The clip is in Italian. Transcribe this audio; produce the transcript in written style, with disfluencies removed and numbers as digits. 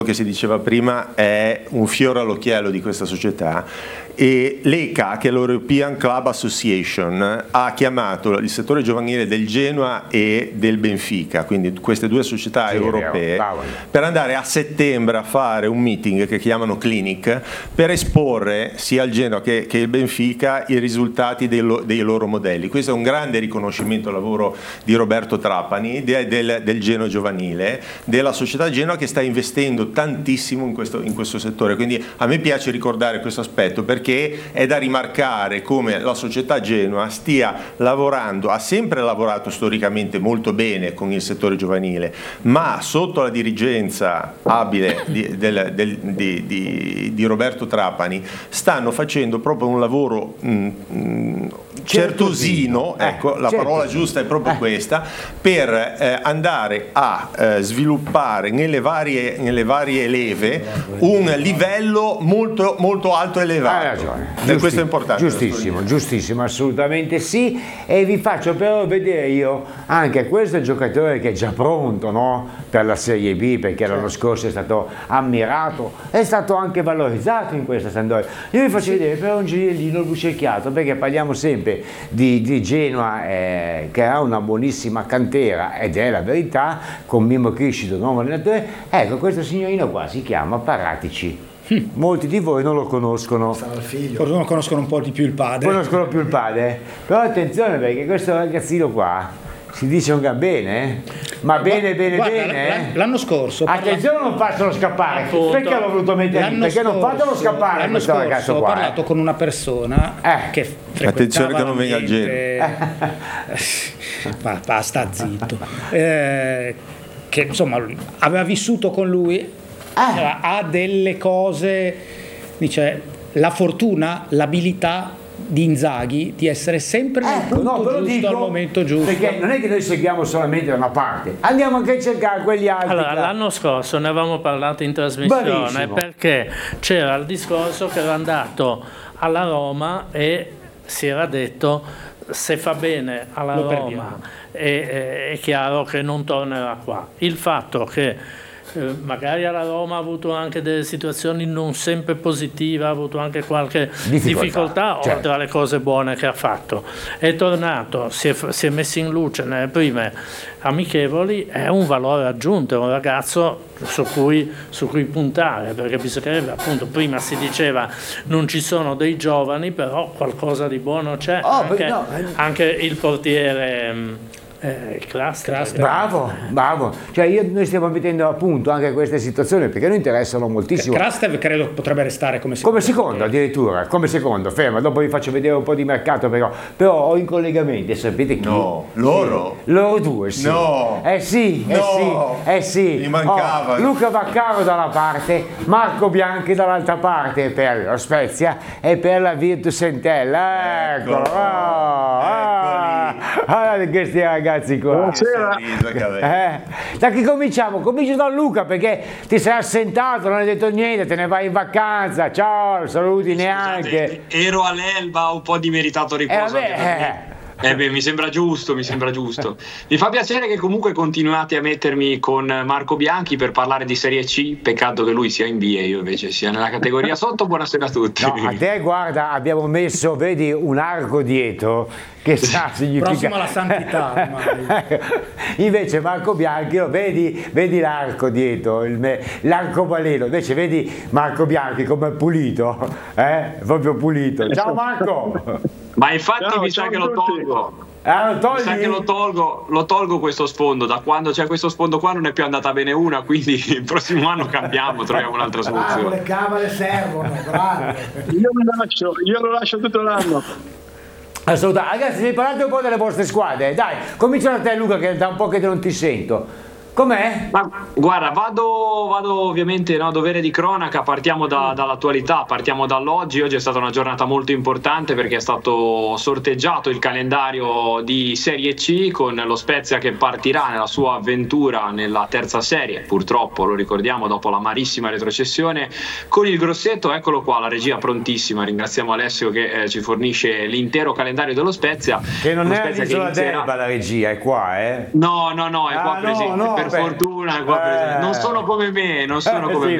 che si diceva prima è un fiore all'occhiello di questa società, e l'ECA, che è l'European Club Association, ha chiamato il settore giovanile del Genoa e del Benfica, quindi queste due società europee, per andare a settembre a fare un meeting che chiamano Clinic, per esporre sia il Genoa che il Benfica i risultati dei loro modelli. Questo è un grande riconoscimento al lavoro di Roberto Trapani, del Genoa giovanile, della società Genoa, che sta investendo tantissimo in questo settore. Quindi a me piace ricordare questo aspetto, perché è da rimarcare come la società Genoa stia lavorando, ha sempre lavorato storicamente molto bene con il settore giovanile, ma sotto la dirigenza abile di Roberto Trapani stanno facendo proprio un lavoro certosino, ecco, la parola giusta è proprio questa, per andare a sviluppare nelle varie leve un livello molto, molto alto e elevato. E questo è importante. Giustissimo, assolutamente sì. E vi faccio però vedere io anche questo giocatore che è già pronto, no? Per la Serie B, perché l'anno scorso è stato ammirato, è stato anche valorizzato in questa Sampdoria. Io vi faccio vedere però un gioiellino lucerchiato, perché parliamo sempre di Genoa, che ha una buonissima cantera, ed è la verità, con Mimmo Criscito, nuovo allenatore. Ecco, questo signorino qua si chiama Paratici. Molti di voi non lo conoscono, forse non conoscono un po' di più il padre. Però attenzione, perché questo ragazzino qua si dice un gran bene, ma bene. L'anno scorso, attenzione, non facciano scappare, perché l'ho voluto mettere lì? Perché non fatelo scappare questo ragazzo qua. Ho parlato con una persona che attenzione che non venga al gelo. Sta zitto, che insomma aveva vissuto con lui. Ha delle cose, dice, la fortuna, l'abilità di Inzaghi di essere sempre nel punto giusto, al momento giusto, perché non è che noi seguiamo solamente da una parte, andiamo anche a cercare quegli altri. Allora, l'anno scorso ne avevamo parlato in trasmissione. Benissimo. Perché c'era il discorso che era andato alla Roma e si era detto: se fa bene alla Roma è chiaro che non tornerà qua. Il fatto che magari alla Roma ha avuto anche delle situazioni non sempre positive, ha avuto anche qualche difficoltà oltre alle cose buone che ha fatto. È tornato, si è messo in luce nelle prime amichevoli, è un valore aggiunto, è un ragazzo su cui puntare, perché bisognerebbe, appunto, prima si diceva non ci sono dei giovani, però qualcosa di buono c'è, anche il portiere Kraster. Bravo. Cioè noi stiamo mettendo a punto anche queste situazioni, perché noi interessano moltissimo. Kraster credo potrebbe restare come secondo. Addirittura, come secondo, ferma, dopo vi faccio vedere un po' di mercato, però ho in collegamento, sapete chi? No, loro due, sì. No. Sì. Mi mancava. Luca Vaccaro da una parte, Marco Bianchi dall'altra parte, per la Spezia e per la Virtus Entella. Questi ragazzi qua. Buonasera. Da chi cominciamo? Comincio da Luca, perché ti sei assentato, non hai detto niente, te ne vai in vacanza. Ciao, saluti. Neanche. Ero all'Elba, un po' di meritato riposo. Mi sembra giusto. Mi fa piacere che comunque continuate a mettermi con Marco Bianchi per parlare di Serie C. Peccato che lui sia in B e io invece sia nella categoria sotto. Buonasera a tutti. No, a te, guarda, abbiamo messo, vedi, un arco dietro che sa significa prossimo alla santità. Invece Marco Bianchi, vedi l'arco dietro, l'arcobaleno. Invece vedi Marco Bianchi come pulito, proprio pulito. Ciao Marco. Ma infatti mi sa che lo tolgo. Mi sa che lo tolgo questo sfondo. Da quando c'è questo sfondo qua non è più andata bene una, quindi il prossimo anno cambiamo, troviamo un'altra soluzione. Le camere servono, bravo. Io lo lascio tutto l'anno. Assolutamente. Ragazzi, mi parlate un po' delle vostre squadre, dai, comincia da te Luca, che da un po' che non ti sento. Com'è? Ma guarda, vado ovviamente, no, dovere di cronaca, partiamo dall'attualità, partiamo dall'oggi. Oggi è stata una giornata molto importante perché è stato sorteggiato il calendario di Serie C, con lo Spezia che partirà nella sua avventura nella terza serie, purtroppo lo ricordiamo, dopo l'amarissima retrocessione, con il Grosseto. Eccolo qua, la regia prontissima, ringraziamo Alessio che ci fornisce l'intero calendario dello Spezia. Che non è l'isola d'Elba la regia, è qua, No, è qua presente. per fortuna qua presente. Non sono come me, non sono come me.